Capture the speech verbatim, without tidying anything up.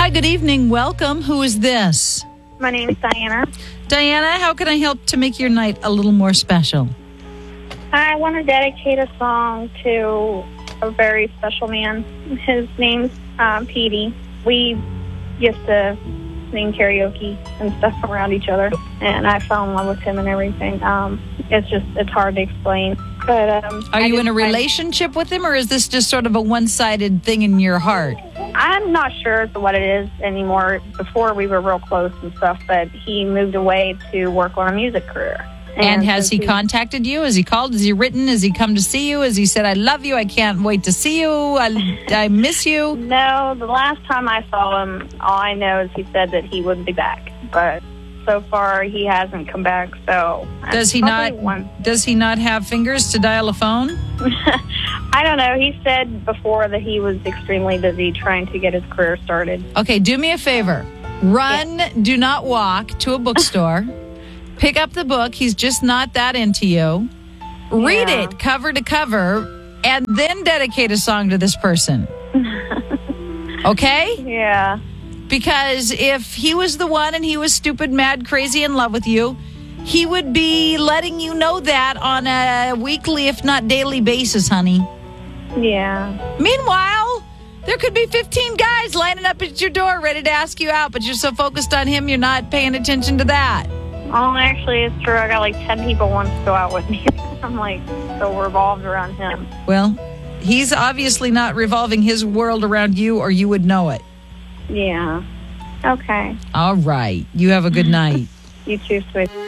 Hi, good evening. Welcome. Who is this? My name is Diana. Diana, how can I help to make your night a little more special? I want to dedicate a song to a very special man. His name's um, Petey. We used to sing karaoke and stuff around each other, and I fell in love with him and everything. Um, it's just, it's hard to explain. But um, Are I you just, in a relationship with him, or is this just sort of a one-sided thing in your heart? I, I'm not sure what it is anymore. Before we were real close and stuff, but he moved away to work on a music career. And has so he contacted you? Has he called? Has he written? Has he come to see you? Has he said, I love you, I can't wait to see you, I, I miss you? No, the last time I saw him, all I know is he said that he would be back. But so far, he hasn't come back, so... Does he not one. Does he not have fingers to dial a phone? I don't know. He said before that he was extremely busy trying to get his career started. Okay, do me a favor. Run, yeah. Do not walk to a bookstore. Pick up the book. He's just not that into you. Read Yeah. it cover to cover, and then dedicate a song to this person. Okay? Yeah. Because if he was the one and he was stupid, mad, crazy in love with you, he would be letting you know that on a weekly, if not daily basis, honey. Yeah. Meanwhile, there could be fifteen guys lining up at your door ready to ask you out, but you're so focused on him, you're not paying attention to that. Oh, actually, it's true. I got like ten people want to go out with me. I'm like so revolved around him. Well, he's obviously not revolving his world around you, or you would know it. Yeah. Okay. All right. You have a good night. You too, sweet.